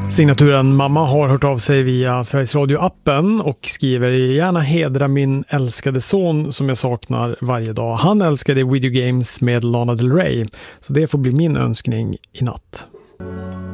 Signaturen mamma har hört av sig via Sveriges Radio-appen och skriver: gärna hedra min älskade son som jag saknar varje dag. Han älskade Video Games med Lana Del Rey, så det får bli min önskning i natt.